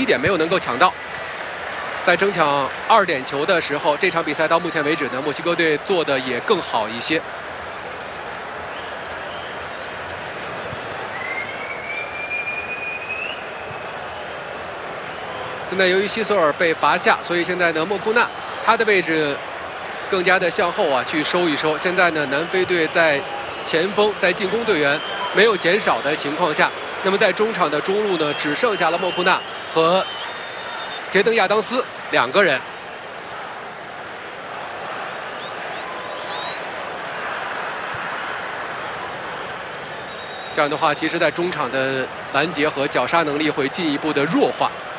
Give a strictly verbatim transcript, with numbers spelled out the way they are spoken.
一点没有能够抢到。在争抢二点球的时候，这场比赛到目前为止呢，墨西哥队做的也更好一些。现在由于希索尔被罚下，所以现在呢，莫库纳他的位置更加的向后啊，去收一收。现在呢，南非队在前锋在进攻队员没有减少的情况下，那么在中场的中路呢，只剩下了莫库纳和杰登亚当斯两个人。这样的话，其实在中场的拦截和绞杀能力会进一步的弱化。